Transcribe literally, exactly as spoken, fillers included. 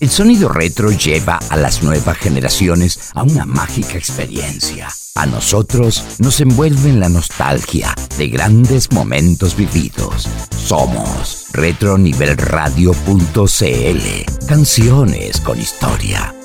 El sonido retro lleva a las nuevas generaciones a una mágica experiencia. A nosotros nos envuelve en la nostalgia de grandes momentos vividos. Somos retro nivel radio punto c l. Canciones con historia.